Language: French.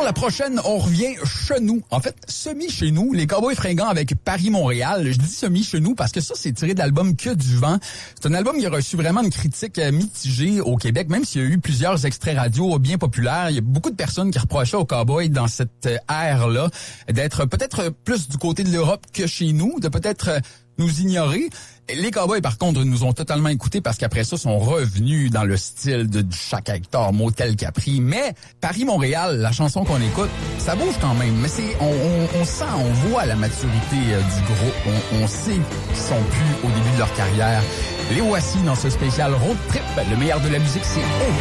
la prochaine, on revient chez nous. En fait, semi-chez nous, les Cowboys fringants avec Paris-Montréal. Je dis semi-chez nous parce que ça, c'est tiré de l'album Que du vent. C'est un album qui a reçu vraiment une critique mitigée au Québec, même s'il y a eu plusieurs extraits radio bien populaires. Il y a beaucoup de personnes qui reprochaient aux Cowboys dans cette ère-là d'être peut-être plus du côté de l'Europe que chez nous, de peut-être nous ignorer. Les Cowboys, par contre, nous ont totalement écoutés parce qu'après ça, sont revenus dans le style de Chaque Hector, Motel Capri. Mais Paris-Montréal, la chanson qu'on écoute, ça bouge quand même. Mais on sent, on voit la maturité du groupe. On sait qu'ils sont plus au début de leur carrière. Les voici dans ce spécial road trip. Le meilleur de la musique, c'est